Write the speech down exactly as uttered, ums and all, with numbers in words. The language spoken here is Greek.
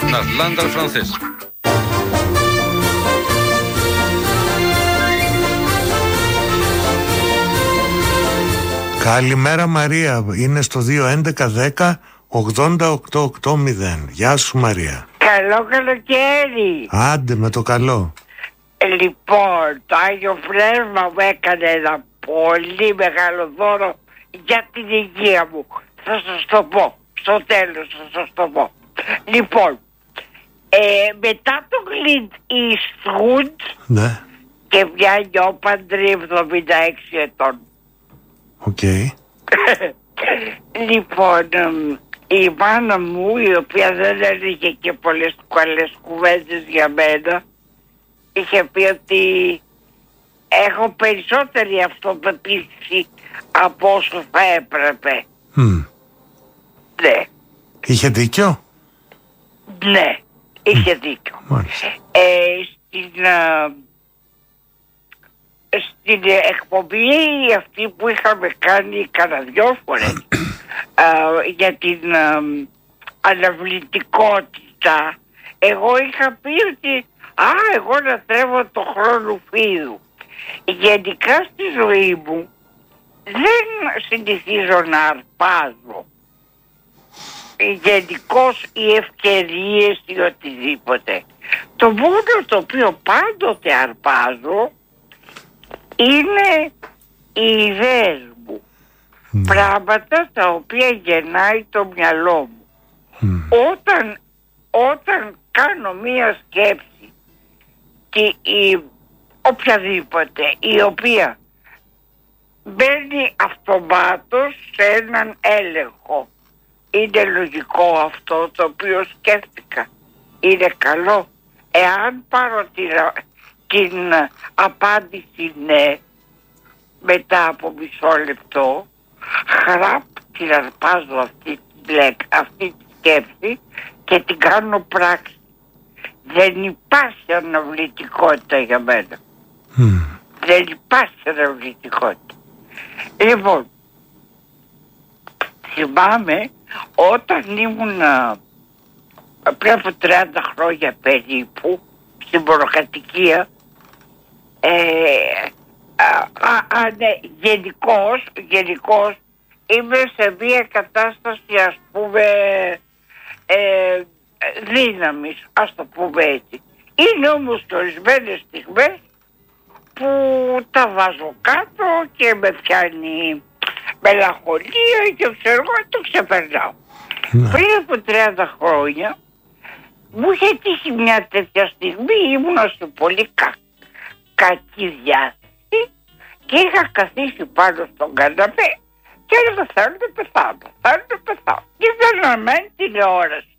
Nas Landal francés. Καλημέρα Μαρία, είναι στο δύο έντεκα δέκα ογδόντα οκτώ ογδόντα. Γεια σου Μαρία. Καλό καλοκαίρι. Άντε με το καλό. Λοιπόν, το Άγιο Πνεύμα μου έκανε ένα πολύ μεγάλο δώρο για την υγεία μου. Θα σας το πω, στο τέλος θα σας το πω. Λοιπόν, ε, μετά το Clint Eastwood, ναι, και μια νιόπαντρη εβδομήντα έξι ετών. Οκ. Okay. Λοιπόν, η μάνα μου, η οποία δεν έλεγε και πολλές καλές κουβέντες για μένα, είχε πει ότι έχω περισσότερη αυτοπεποίθηση από όσο θα έπρεπε. Mm. Ναι. Είχε δίκιο? Ναι, είχε mm. δίκιο. Ε, στην, α, στην εκπομπή αυτή που είχαμε κάνει κανένα δυο φορές α, για την α, αναβλητικότητα, εγώ είχα πει ότι α, εγώ λατρεύω το χρόνο φίδου. Γενικά στη ζωή μου δεν συνηθίζω να αρπάζω. Γενικώς οι ευκαιρίες ή οτιδήποτε. Το μόνο το οποίο πάντοτε αρπάζω είναι οι ιδέες μου. Mm. Πράγματα τα οποία γεννάει το μυαλό μου. Mm. Όταν, όταν κάνω μία σκέψη και η, οποιαδήποτε η οποία μπαίνει αυτομάτως σε έναν έλεγχο, είναι λογικό αυτό το οποίο σκέφτηκα, είναι καλό? Εάν πάρω την, την απάντηση ναι, μετά από μισό λεπτό χαρά την αρπάζω αυτή, αυτή τη σκέψη και την κάνω πράξη. Δεν υπάρχει αναβλητικότητα για μένα. Mm. Δεν υπάρχει αναβλητικότητα. Λοιπόν, θυμάμαι όταν ήμουν πριν από τριάντα χρόνια περίπου στην προκατοικία, ε, α, α, ναι, γενικώς, γενικώς είμαι σε μια κατάσταση, ας πούμε, ε, δύναμης, ας το πούμε έτσι. Είναι όμως ορισμένες στιγμές που τα βάζω κάτω και με πιάνει μελαγχολία και ξέρω εγώ, το ξεπερνάω. Ναι. Πριν από τριάντα χρόνια μου είχε τύχει μια τέτοια στιγμή, ήμουνα σε πολύ κα, κακή διάθεση και είχα καθίσει πάνω στον καναπέ και έλεγα θέλω να πεθάνω, θέλω να πεθάνω. Και δεν αναμένει τηλεόραση.